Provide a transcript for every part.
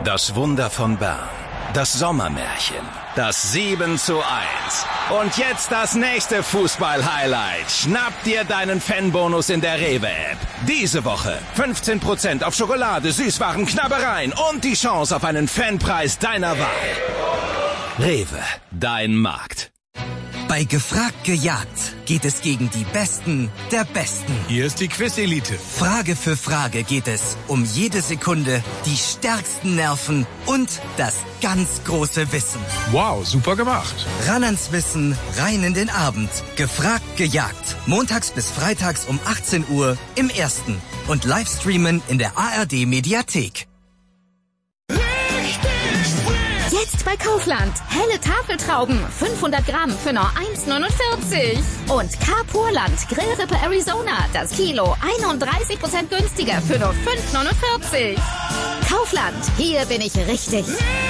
Das Wunder von Bern. Das Sommermärchen. Das 7:1. Und jetzt das nächste Fußball-Highlight. Schnapp dir deinen Fanbonus in der Rewe-App. Diese Woche 15% auf Schokolade, Süßwaren, Knabbereien und die Chance auf einen Fanpreis deiner Wahl. Rewe, dein Markt. Bei Gefragt gejagt geht es gegen die Besten der Besten. Hier ist die Quiz-Elite. Frage für Frage geht es um jede Sekunde, die stärksten Nerven und das ganz große Wissen. Wow, super gemacht. Ran ans Wissen, rein in den Abend. Gefragt gejagt. Montags bis freitags um 18 Uhr im Ersten. Und Livestreamen in der ARD-Mediathek. Jetzt bei Kaufland. Helle Tafeltrauben. 500 Gramm für nur 1,49. Und Carpurland Grillrippe Arizona. Das Kilo 31% günstiger für nur 5,49. Kaufland. Hier bin ich richtig.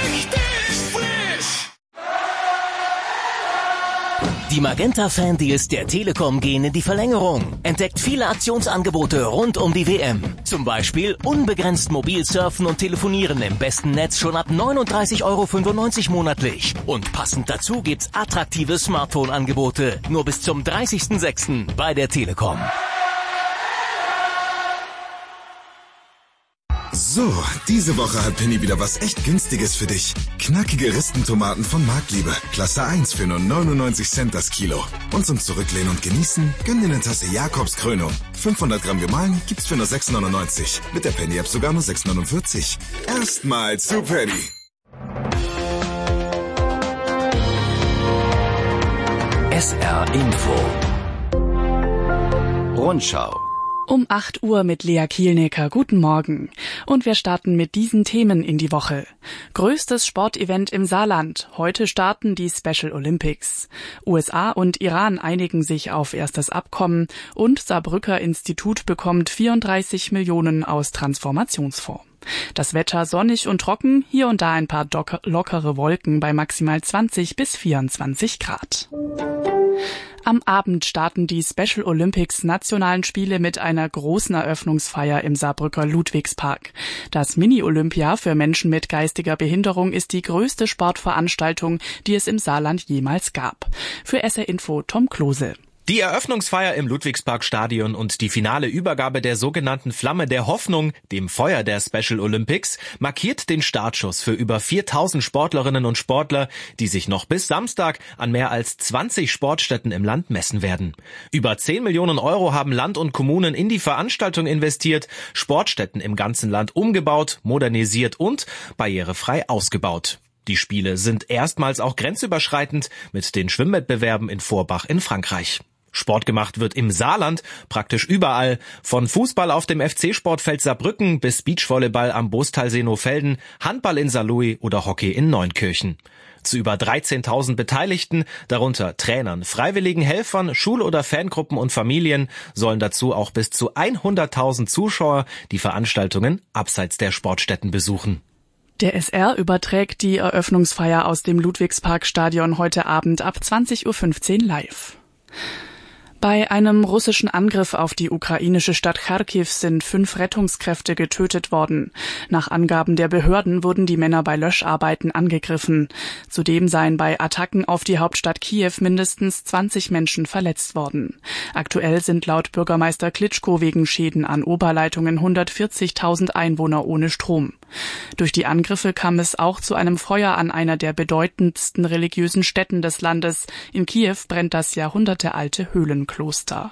Die Magenta-Fan-Deals der Telekom gehen in die Verlängerung. Entdeckt viele Aktionsangebote rund um die WM. Zum Beispiel unbegrenzt mobil surfen und telefonieren im besten Netz schon ab 39,95 € monatlich. Und passend dazu gibt's attraktive Smartphone-Angebote. Nur bis zum 30.06. bei der Telekom. So, diese Woche hat Penny wieder was echt Günstiges für dich. Knackige Ristentomaten von Marktliebe. Klasse 1 für nur 99 Cent das Kilo. Und zum Zurücklehnen und Genießen, gönn dir eine Tasse Jakobs Krönung. 500 Gramm gemahlen gibt's für nur 6,99. Mit der Penny-App sogar nur 6,49. Erstmal zu Penny. SR Info. Rundschau. Um 8 Uhr mit Lea Kielnecker. Guten Morgen. Und wir starten mit diesen Themen in die Woche. Größtes Sportevent im Saarland. Heute starten die Special Olympics. USA und Iran einigen sich auf erstes Abkommen und Saarbrücker Institut bekommt 34 Millionen aus Transformationsfonds. Das Wetter sonnig und trocken, hier und da ein paar lockere Wolken bei maximal 20 bis 24 Grad. Am Abend starten die Special Olympics nationalen Spiele mit einer großen Eröffnungsfeier im Saarbrücker Ludwigspark. Das Mini-Olympia für Menschen mit geistiger Behinderung ist die größte Sportveranstaltung, die es im Saarland jemals gab. Für SR Info Tom Klose. Die Eröffnungsfeier im Ludwigsparkstadion und die finale Übergabe der sogenannten Flamme der Hoffnung, dem Feuer der Special Olympics, markiert den Startschuss für über 4000 Sportlerinnen und Sportler, die sich noch bis Samstag an mehr als 20 Sportstätten im Land messen werden. Über 10 Millionen € haben Land und Kommunen in die Veranstaltung investiert, Sportstätten im ganzen Land umgebaut, modernisiert und barrierefrei ausgebaut. Die Spiele sind erstmals auch grenzüberschreitend mit den Schwimmwettbewerben in Forbach in Frankreich. Sport gemacht wird im Saarland praktisch überall, von Fußball auf dem FC-Sportfeld Saarbrücken bis Beachvolleyball am Bostalsee Nohfelden, Handball in Saarlouis oder Hockey in Neunkirchen. Zu über 13.000 Beteiligten, darunter Trainern, freiwilligen Helfern, Schul- oder Fangruppen und Familien, sollen dazu auch bis zu 100.000 Zuschauer die Veranstaltungen abseits der Sportstätten besuchen. Der SR überträgt die Eröffnungsfeier aus dem Ludwigsparkstadion heute Abend ab 20:15 Uhr live. Bei einem russischen Angriff auf die ukrainische Stadt Charkiw sind 5 Rettungskräfte getötet worden. Nach Angaben der Behörden wurden die Männer bei Löscharbeiten angegriffen. Zudem seien bei Attacken auf die Hauptstadt Kiew mindestens 20 Menschen verletzt worden. Aktuell sind laut Bürgermeister Klitschko wegen Schäden an Oberleitungen 140.000 Einwohner ohne Strom. Durch die Angriffe kam es auch zu einem Feuer an einer der bedeutendsten religiösen Stätten des Landes. In Kiew brennt das jahrhundertealte Höhlenkloster.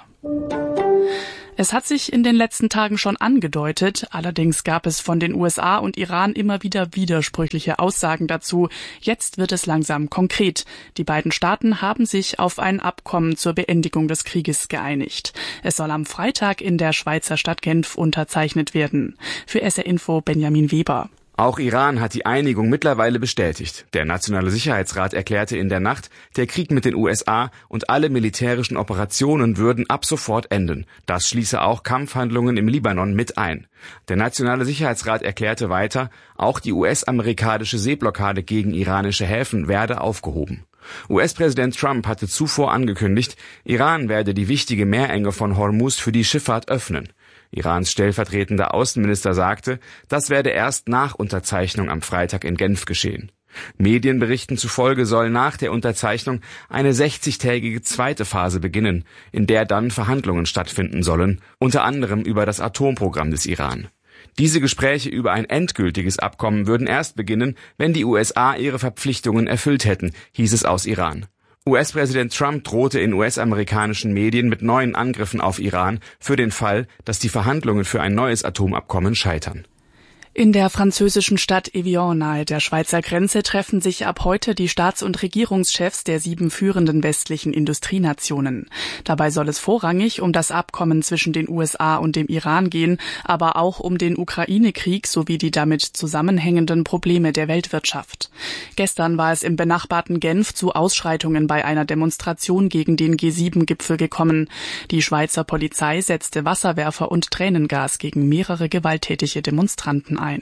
Es hat sich in den letzten Tagen schon angedeutet, allerdings gab es von den USA und Iran immer wieder widersprüchliche Aussagen dazu. Jetzt wird es langsam konkret. Die beiden Staaten haben sich auf ein Abkommen zur Beendigung des Krieges geeinigt. Es soll am Freitag in der Schweizer Stadt Genf unterzeichnet werden. Für SR Info Benjamin Weber. Auch Iran hat die Einigung mittlerweile bestätigt. Der Nationale Sicherheitsrat erklärte in der Nacht, der Krieg mit den USA und alle militärischen Operationen würden ab sofort enden. Das schließe auch Kampfhandlungen im Libanon mit ein. Der Nationale Sicherheitsrat erklärte weiter, auch die US-amerikanische Seeblockade gegen iranische Häfen werde aufgehoben. US-Präsident Trump hatte zuvor angekündigt, Iran werde die wichtige Meerenge von Hormuz für die Schifffahrt öffnen. Irans stellvertretender Außenminister sagte, das werde erst nach Unterzeichnung am Freitag in Genf geschehen. Medienberichten zufolge soll nach der Unterzeichnung eine 60-tägige zweite Phase beginnen, in der dann Verhandlungen stattfinden sollen, unter anderem über das Atomprogramm des Iran. Diese Gespräche über ein endgültiges Abkommen würden erst beginnen, wenn die USA ihre Verpflichtungen erfüllt hätten, hieß es aus Iran. US-Präsident Trump drohte in US-amerikanischen Medien mit neuen Angriffen auf Iran für den Fall, dass die Verhandlungen für ein neues Atomabkommen scheitern. In der französischen Stadt Evian nahe der Schweizer Grenze treffen sich ab heute die Staats- und Regierungschefs der 7 führenden westlichen Industrienationen. Dabei soll es vorrangig um das Abkommen zwischen den USA und dem Iran gehen, aber auch um den Ukraine-Krieg sowie die damit zusammenhängenden Probleme der Weltwirtschaft. Gestern war es im benachbarten Genf zu Ausschreitungen bei einer Demonstration gegen den G7-Gipfel gekommen. Die Schweizer Polizei setzte Wasserwerfer und Tränengas gegen mehrere gewalttätige Demonstranten ein.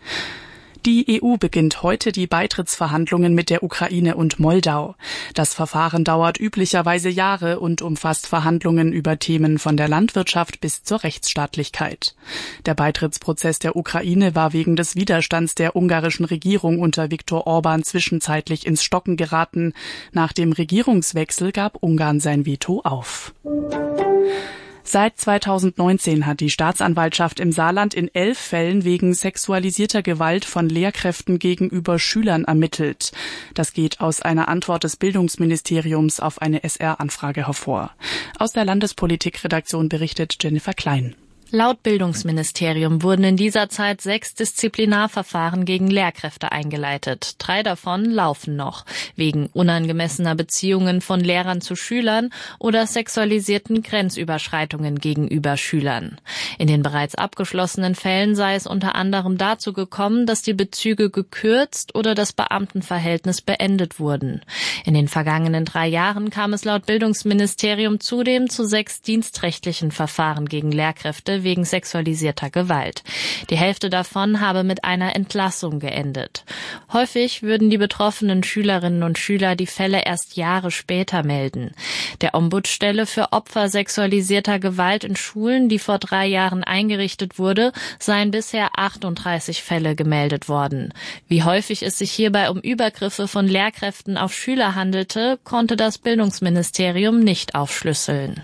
Die EU beginnt heute die Beitrittsverhandlungen mit der Ukraine und Moldau. Das Verfahren dauert üblicherweise Jahre und umfasst Verhandlungen über Themen von der Landwirtschaft bis zur Rechtsstaatlichkeit. Der Beitrittsprozess der Ukraine war wegen des Widerstands der ungarischen Regierung unter Viktor Orban zwischenzeitlich ins Stocken geraten. Nach dem Regierungswechsel gab Ungarn sein Veto auf. Seit 2019 hat die Staatsanwaltschaft im Saarland in 11 Fällen wegen sexualisierter Gewalt von Lehrkräften gegenüber Schülern ermittelt. Das geht aus einer Antwort des Bildungsministeriums auf eine SR-Anfrage hervor. Aus der Landespolitikredaktion berichtet Jennifer Klein. Laut Bildungsministerium wurden in dieser Zeit 6 Disziplinarverfahren gegen Lehrkräfte eingeleitet. 3 davon laufen noch, wegen unangemessener Beziehungen von Lehrern zu Schülern oder sexualisierten Grenzüberschreitungen gegenüber Schülern. In den bereits abgeschlossenen Fällen sei es unter anderem dazu gekommen, dass die Bezüge gekürzt oder das Beamtenverhältnis beendet wurden. In den vergangenen 3 Jahren kam es laut Bildungsministerium zudem zu 6 dienstrechtlichen Verfahren gegen Lehrkräfte wegen sexualisierter Gewalt. Die Hälfte davon habe mit einer Entlassung geendet. Häufig würden die betroffenen Schülerinnen und Schüler die Fälle erst Jahre später melden. Der Ombudsstelle für Opfer sexualisierter Gewalt in Schulen, die vor 3 Jahren eingerichtet wurde, seien bisher 38 Fälle gemeldet worden. Wie häufig es sich hierbei um Übergriffe von Lehrkräften auf Schüler handelte, konnte das Bildungsministerium nicht aufschlüsseln.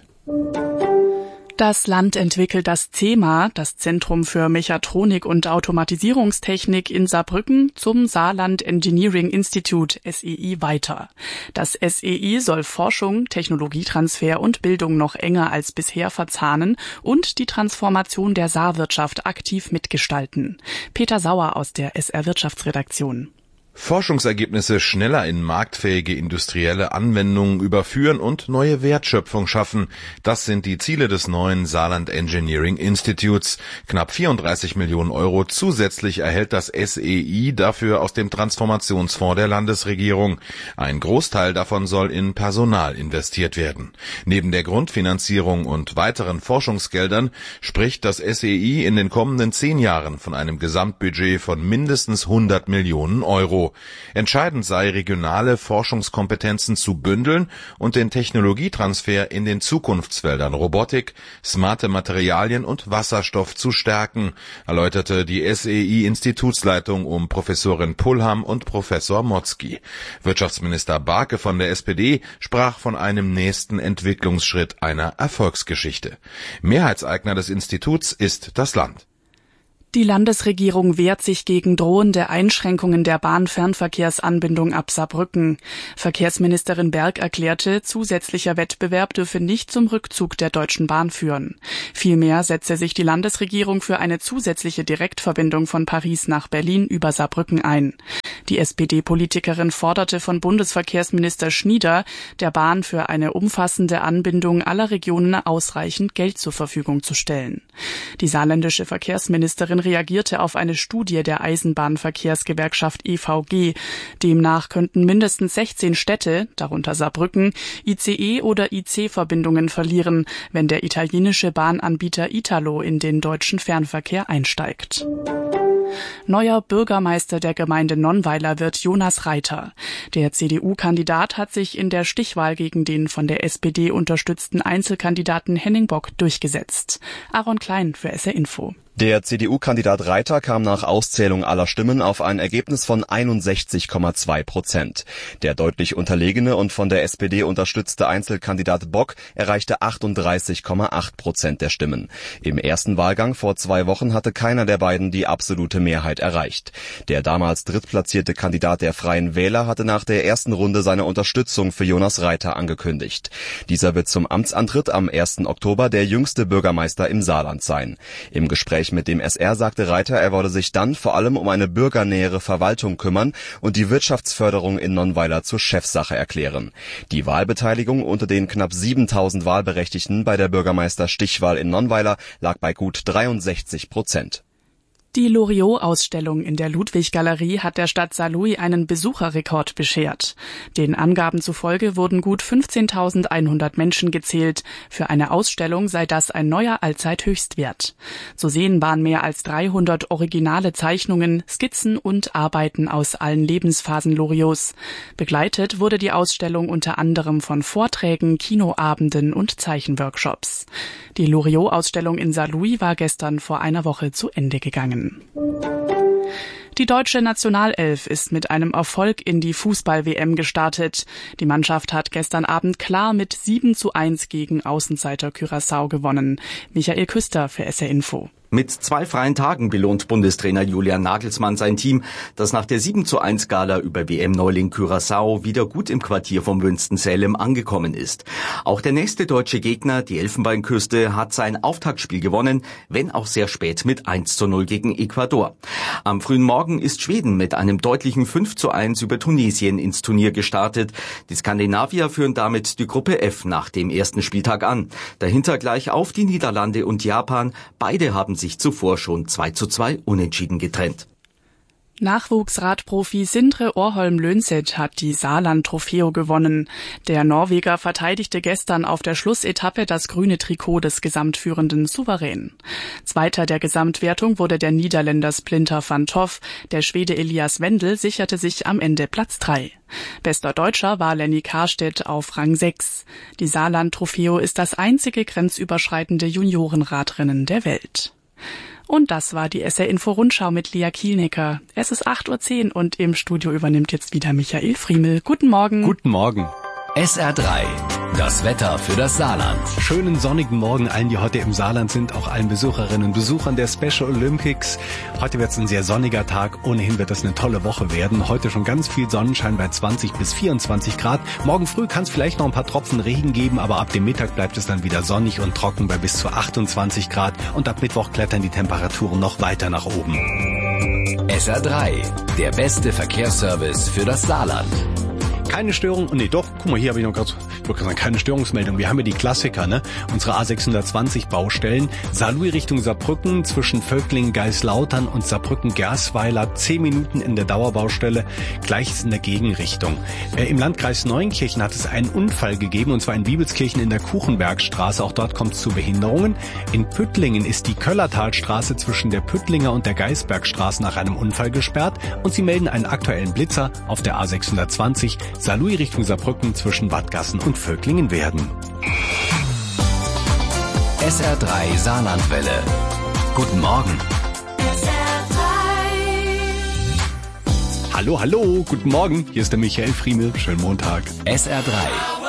Das Land entwickelt das CEMA, das Zentrum für Mechatronik und Automatisierungstechnik in Saarbrücken, zum Saarland Engineering Institute, SEI, weiter. Das SEI soll Forschung, Technologietransfer und Bildung noch enger als bisher verzahnen und die Transformation der Saarwirtschaft aktiv mitgestalten. Peter Sauer aus der SR Wirtschaftsredaktion. Forschungsergebnisse schneller in marktfähige industrielle Anwendungen überführen und neue Wertschöpfung schaffen. Das sind die Ziele des neuen Saarland Engineering Institutes. Knapp 34 Millionen Euro zusätzlich erhält das SEI dafür aus dem Transformationsfonds der Landesregierung. Ein Großteil davon soll in Personal investiert werden. Neben der Grundfinanzierung und weiteren Forschungsgeldern spricht das SEI in den kommenden 10 Jahren von einem Gesamtbudget von mindestens 100 Millionen Euro. Entscheidend sei, regionale Forschungskompetenzen zu bündeln und den Technologietransfer in den Zukunftsfeldern Robotik, smarte Materialien und Wasserstoff zu stärken, erläuterte die SEI-Institutsleitung um Professorin Pullham und Professor Motzki. Wirtschaftsminister Barke von der SPD sprach von einem nächsten Entwicklungsschritt einer Erfolgsgeschichte. Mehrheitseigner des Instituts ist das Land. Die Landesregierung wehrt sich gegen drohende Einschränkungen der Bahnfernverkehrsanbindung ab Saarbrücken. Verkehrsministerin Berg erklärte, zusätzlicher Wettbewerb dürfe nicht zum Rückzug der Deutschen Bahn führen. Vielmehr setze sich die Landesregierung für eine zusätzliche Direktverbindung von Paris nach Berlin über Saarbrücken ein. Die SPD-Politikerin forderte von Bundesverkehrsminister Schnieder, der Bahn für eine umfassende Anbindung aller Regionen ausreichend Geld zur Verfügung zu stellen. Die saarländische Verkehrsministerin reagierte auf eine Studie der Eisenbahnverkehrsgewerkschaft EVG. Demnach könnten mindestens 16 Städte, darunter Saarbrücken, ICE- oder IC-Verbindungen verlieren, wenn der italienische Bahnanbieter Italo in den deutschen Fernverkehr einsteigt. Neuer Bürgermeister der Gemeinde Nonnweiler wird Jonas Reiter. Der CDU-Kandidat hat sich in der Stichwahl gegen den von der SPD unterstützten Einzelkandidaten Henning Bock durchgesetzt. Aaron Klein für SR Info. Der CDU-Kandidat Reiter kam nach Auszählung aller Stimmen auf ein Ergebnis von 61,2%. Der deutlich unterlegene und von der SPD unterstützte Einzelkandidat Bock erreichte 38,8% der Stimmen. Im ersten Wahlgang vor 2 Wochen hatte keiner der beiden die absolute Mehrheit erreicht. Der damals drittplatzierte Kandidat der Freien Wähler hatte nach der ersten Runde seine Unterstützung für Jonas Reiter angekündigt. Dieser wird zum Amtsantritt am 1. Oktober der jüngste Bürgermeister im Saarland sein. Im Gespräch mit dem SR sagte Reiter, er wolle sich dann vor allem um eine bürgernähere Verwaltung kümmern und die Wirtschaftsförderung in Nonnweiler zur Chefsache erklären. Die Wahlbeteiligung unter den knapp 7.000 Wahlberechtigten bei der Bürgermeister-Stichwahl in Nonnweiler lag bei gut 63%. Die Loriot-Ausstellung in der Ludwig-Galerie hat der Stadt Saarlouis einen Besucherrekord beschert. Den Angaben zufolge wurden gut 15.100 Menschen gezählt. Für eine Ausstellung sei das ein neuer Allzeithöchstwert. Zu sehen waren mehr als 300 originale Zeichnungen, Skizzen und Arbeiten aus allen Lebensphasen Loriots. Begleitet wurde die Ausstellung unter anderem von Vorträgen, Kinoabenden und Zeichenworkshops. Die Loriot-Ausstellung in Saarlouis war gestern vor einer Woche zu Ende gegangen. Die deutsche Nationalelf ist mit einem Erfolg in die Fußball-WM gestartet. Die Mannschaft hat gestern Abend klar mit 7:1 gegen Außenseiter Curaçao gewonnen. Michael Küster für SR Info. Mit 2 freien Tagen belohnt Bundestrainer Julian Nagelsmann sein Team, das nach der 7:1-Gala über WM-Neuling Curaçao wieder gut im Quartier von Winston-Salem angekommen ist. Auch der nächste deutsche Gegner, die Elfenbeinküste, hat sein Auftaktspiel gewonnen, wenn auch sehr spät mit 1:0 gegen Ecuador. Am frühen Morgen ist Schweden mit einem deutlichen 5:1 über Tunesien ins Turnier gestartet. Die Skandinavier führen damit die Gruppe F nach dem ersten Spieltag an. Dahinter gleich auf die Niederlande und Japan. Beide haben sich zuvor schon 2:2 unentschieden getrennt. Nachwuchsradprofi Sindre Orholm-Lønseth hat die Saarland-Trofeo gewonnen. Der Norweger verteidigte gestern auf der Schlussetappe das grüne Trikot des Gesamtführenden souverän. Zweiter der Gesamtwertung wurde der Niederländer Splinter van Toff. Der Schwede Elias Wendel sicherte sich am Ende Platz 3. Bester Deutscher war Lenny Karstedt auf Rang 6. Die Saarland-Trofeo ist das einzige grenzüberschreitende Juniorenradrennen der Welt. Und das war die SR-Info-Rundschau mit Lea Kielnecker. Es ist 8:10 Uhr und im Studio übernimmt jetzt wieder Michael Friemel. Guten Morgen. Guten Morgen. SR3, das Wetter für das Saarland. Schönen sonnigen Morgen allen, die heute im Saarland sind, auch allen Besucherinnen und Besuchern der Special Olympics. Heute wird es ein sehr sonniger Tag, ohnehin wird es eine tolle Woche werden. Heute schon ganz viel Sonnenschein bei 20 bis 24 Grad. Morgen früh kann es vielleicht noch ein paar Tropfen Regen geben, aber ab dem Mittag bleibt es dann wieder sonnig und trocken bei bis zu 28 Grad. Und ab Mittwoch klettern die Temperaturen noch weiter nach oben. SR3, der beste Verkehrsservice für das Saarland. Keine Störung, nee doch, guck mal, hier habe ich noch gerade, ich wollte sagen, keine Störungsmeldung. Wir haben ja die Klassiker, ne? Unsere A620 Baustellen. Saarlouis Richtung Saarbrücken zwischen Völklingen, Geislautern und Saarbrücken-Gersweiler. 10 Minuten in der Dauerbaustelle, gleiches in der Gegenrichtung. Im Landkreis Neunkirchen hat es einen Unfall gegeben, und zwar in Wiebelskirchen in der Kuchenbergstraße. Auch dort kommt es zu Behinderungen. In Püttlingen ist die Köllertalstraße zwischen der Püttlinger und der Geisbergstraße nach einem Unfall gesperrt, und sie melden einen aktuellen Blitzer auf der A620 Saarlouis Richtung Saarbrücken zwischen Wadgassen und Völklingen-Werden. SR3 Saarlandwelle. Guten Morgen. Hallo, hallo, guten Morgen. Hier ist der Michael Friemel. Schönen Montag. SR3.